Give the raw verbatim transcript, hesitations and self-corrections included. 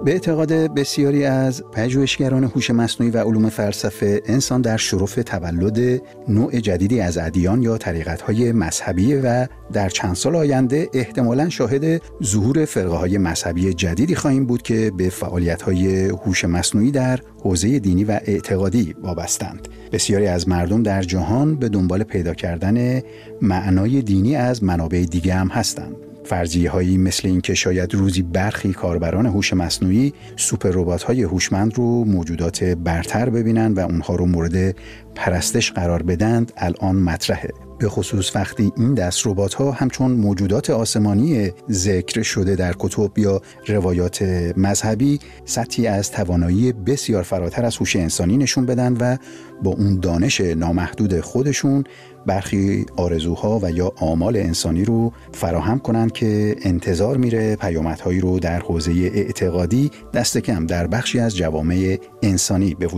به اعتقاد بسیاری از پژوهشگران هوش مصنوعی و علوم فلسفه، انسان در شرف تولد نوع جدیدی از ادیان یا طریقت‌های مذهبی و در چند سال آینده احتمالاً شاهد ظهور فرقه‌های مذهبی جدیدی خواهیم بود که به فعالیت‌های هوش مصنوعی در حوزه دینی و اعتقادی وابستند. بسیاری از مردم در جهان به دنبال پیدا کردن معنای دینی از منابع دیگه هم هستند. فرضیه‌هایی مثل این که شاید روزی برخی کاربران هوش مصنوعی سوپر ربات‌های هوشمند رو موجودات برتر ببینن و اونها رو مورد پرستش قرار بدند الان مطرحه. به خصوص وقتی این دست ربات‌ها همچون موجودات آسمانی ذکر شده در کتب یا روایات مذهبی سطحی از توانایی بسیار فراتر از هوش انسانی نشون بدن و با اون دانش نامحدود خودشون برخی آرزوها و یا آمال انسانی رو فراهم کنن که انتظار میره پیامدهایی رو در حوزه اعتقادی دست کم در بخشی از جوامع انسانی به